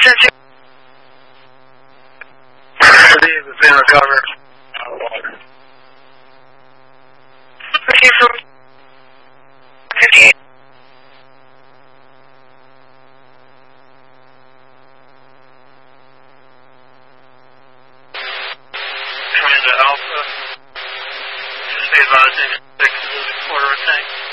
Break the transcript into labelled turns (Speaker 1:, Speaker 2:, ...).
Speaker 1: It's been recovered.
Speaker 2: Okay, so 58.
Speaker 1: Coming to Alpha. Just be advised, 6 is a quarter of a tank.